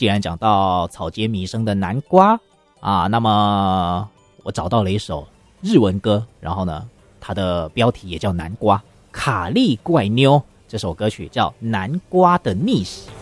既然讲到草间弥生的南瓜啊，那么我找到了一首日文歌，然后呢，它的标题也叫南瓜。卡利怪妞这首歌曲叫《南瓜的逆袭》。